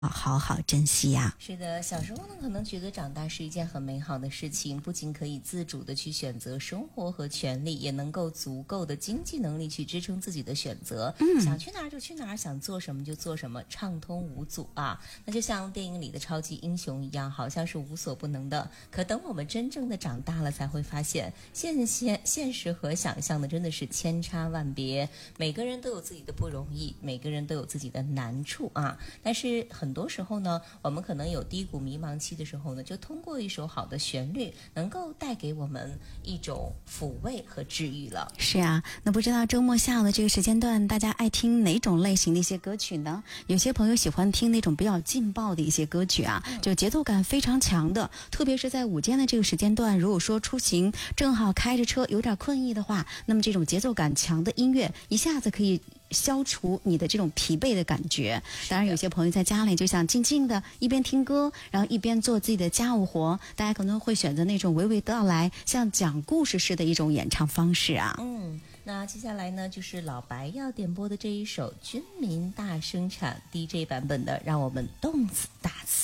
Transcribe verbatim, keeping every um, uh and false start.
好好珍惜呀、啊。 是的，小时候呢，可能觉得长大是一件很美好的事情，不仅可以自主的去选择生活和权利，也能够足够的经济能力去支撑自己的选择。嗯，想去哪儿就去哪儿，想做什么就做什么，畅通无阻啊。那就像电影里的超级英雄一样，好像是无所不能的。可等我们真正的长大了，才会发现现现现实和想象的真的是千差万别。每个人都有自己的不容易，每个人都有自己的难处啊。但是很多时候呢，我们可能有低谷迷茫期的时候呢，就通过一首好的旋律，能够带给我们一种抚慰和治愈了。 是啊，那不知道周末下午的这个时间段，大家爱听哪种类型的一些歌曲呢？有些朋友喜欢听那种比较劲爆的一些歌曲啊，就节奏感非常强的，特别是在午间的这个时间段，如果说出行正好开着车有点困意的话，那么这种节奏感强的音乐一下子可以消除你的这种疲惫的感觉。当然有些朋友在家里就想静静的一边听歌，然后一边做自己的家务活，大家可能会选择那种娓娓道来像讲故事式的一种演唱方式啊。 嗯，那接下来呢，就是老白要点播的这一首军民大生产 D J 版本的让我们动次打次。